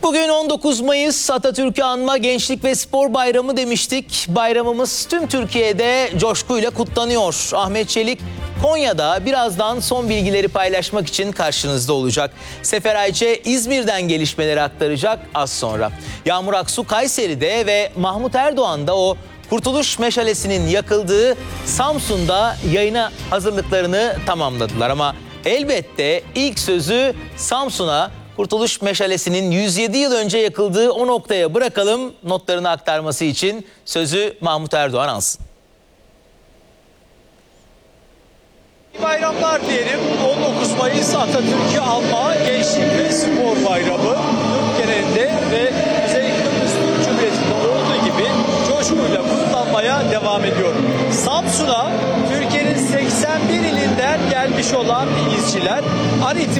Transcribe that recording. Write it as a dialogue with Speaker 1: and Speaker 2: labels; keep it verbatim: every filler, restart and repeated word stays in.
Speaker 1: Bugün on dokuz Mayıs Atatürk'ü anma Gençlik ve Spor Bayramı demiştik. Bayramımız tüm Türkiye'de coşkuyla kutlanıyor. Ahmet Çelik Konya'da birazdan son bilgileri paylaşmak için karşınızda olacak. Sefer Ayçe İzmir'den gelişmeleri aktaracak az sonra. Yağmur Aksu Kayseri'de ve Mahmut Erdoğan da o Kurtuluş Meşalesi'nin yakıldığı Samsun'da yayına hazırlıklarını tamamladılar. Ama elbette ilk sözü Samsun'a, Kurtuluş Meşalesi'nin yüz yedi yıl önce yakıldığı o noktaya bırakalım. Notlarını aktarması için sözü Mahmut Erdoğan alsın.
Speaker 2: İyi bayramlar diyelim. on dokuz Mayıs Atatürk'ü anma Gençlik ve Spor Bayramı Türk genelinde ve özellikle Kıbrıs Türk Cumhuriyeti'nde olduğu gibi coşkuyla kutlanmaya devam ediyor. Samsun'a Türkiye'nin seksen bir ilinden gelmiş olan izciler an itibariyle